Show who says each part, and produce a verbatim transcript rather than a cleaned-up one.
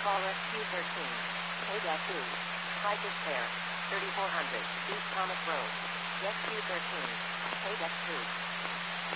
Speaker 1: Call Rescue thirteen. Pay Deck two. Price is fair. thirty-four hundred. East Thomas Road. Rescue thirteen. Pay Deck two.